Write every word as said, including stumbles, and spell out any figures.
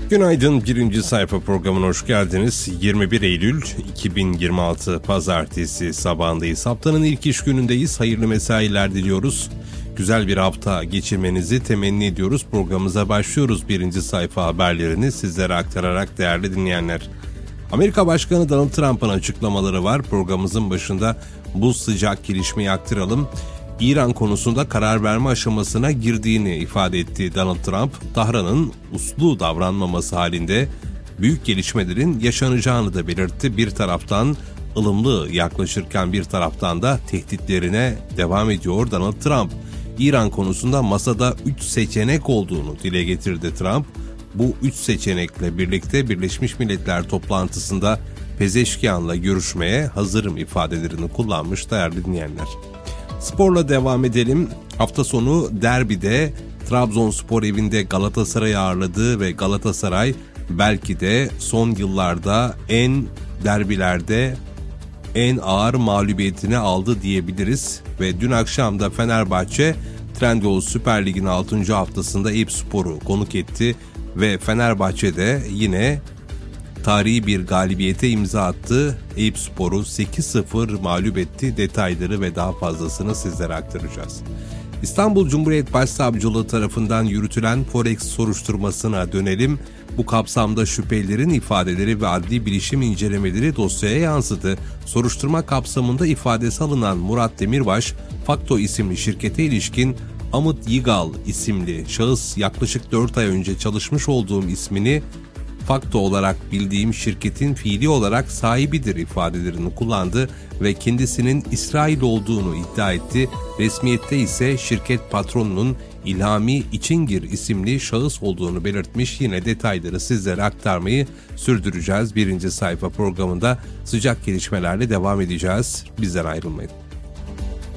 Günaydın, birinci sayfa programına hoş geldiniz. yirmi bir Eylül iki bin yirmi altı Pazartesi sabahındayız. Haftanın ilk iş günündeyiz. Hayırlı mesailer diliyoruz. Güzel bir hafta geçirmenizi temenni ediyoruz. Programımıza başlıyoruz. Birinci sayfa haberlerini sizlere aktararak değerli dinleyenler. Amerika Başkanı Donald Trump'ın açıklamaları var. Programımızın başında bu sıcak gelişmeyi aktaralım. İran konusunda karar verme aşamasına girdiğini ifade etti Donald Trump. Tahran'ın uslu davranmaması halinde büyük gelişmelerin yaşanacağını da belirtti. Bir taraftan ılımlı yaklaşırken bir taraftan da tehditlerine devam ediyor Donald Trump. İran konusunda masada üç seçenek olduğunu dile getirdi Trump. Bu üç seçenekle birlikte Birleşmiş Milletler toplantısında Pezeşkian'la görüşmeye hazırım ifadelerini kullanmış değerli dinleyenler. Sporla devam edelim. Hafta sonu derbide Trabzonspor evinde Galatasaray'ı ağırladı ve Galatasaray belki de son yıllarda en derbilerde en ağır mağlubiyetini aldı diyebiliriz. Ve dün akşam da Fenerbahçe Trendyol Süper Lig'in altıncı haftasında Eyüpspor'u konuk etti ve Fenerbahçe'de yine tarihi bir galibiyete imza attı. Eyüpspor'u sekiz sıfır mağlup etti. Detayları ve daha fazlasını sizlere aktaracağız. İstanbul Cumhuriyet Başsavcılığı tarafından yürütülen Forex soruşturmasına dönelim. Bu kapsamda şüphelilerin ifadeleri ve adli bilişim incelemeleri dosyaya yansıdı. Soruşturma kapsamında ifadesi alınan Murat Demirbaş, Fakto isimli şirkete ilişkin Amit Yigal isimli şahıs yaklaşık dört ay önce çalışmış olduğum ismini Fakto olarak bildiğim şirketin fiili olarak sahibidir ifadelerini kullandı ve kendisinin İsrail olduğunu iddia etti. Resmiyette ise şirket patronunun İlhami İçingir isimli şahıs olduğunu belirtmiş. Yine detayları sizlere aktarmayı sürdüreceğiz. Birinci sayfa programında sıcak gelişmelerle devam edeceğiz. Bizden ayrılmayın.